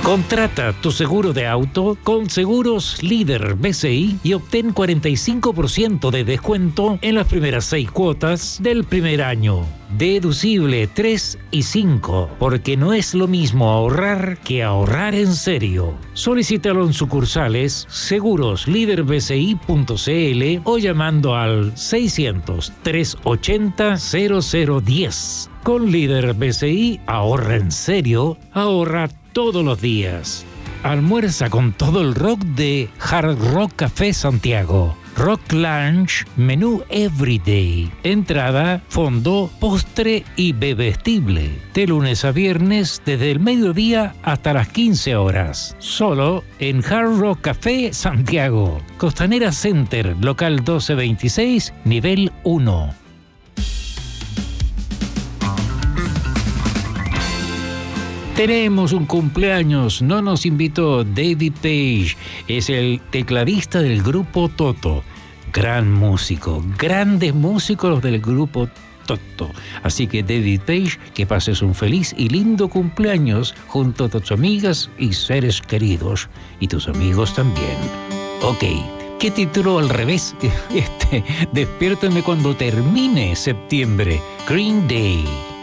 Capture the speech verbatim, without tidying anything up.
Contrata tu seguro de auto con Seguros Líder B C I y obtén cuarenta y cinco por ciento de descuento en las primeras seis cuotas del primer año. Deducible tres y cinco, porque no es lo mismo ahorrar que ahorrar en serio. Solicítalo en sucursales seguros líder b c i punto c l o llamando al seiscientos, trescientos ochenta, cero cero diez. Con Líder B C I, ahorra en serio, ahorra todos los días. Almuerza con todo el rock de Hard Rock Café Santiago. Rock Lunch, menú Everyday. Entrada, fondo, postre y bebestible. De lunes a viernes, desde el mediodía hasta las quince horas. Solo en Hard Rock Café Santiago. Costanera Center, local doce veintiséis, nivel uno. Tenemos un cumpleaños, no nos invitó David Page, es el tecladista del grupo Toto, gran músico, grandes músicos los del grupo Toto. Así que David Page, que pases un feliz y lindo cumpleaños junto a tus amigas y seres queridos, y tus amigos también. Ok, ¿qué título al revés? Este, despiértame cuando termine septiembre, Green Day.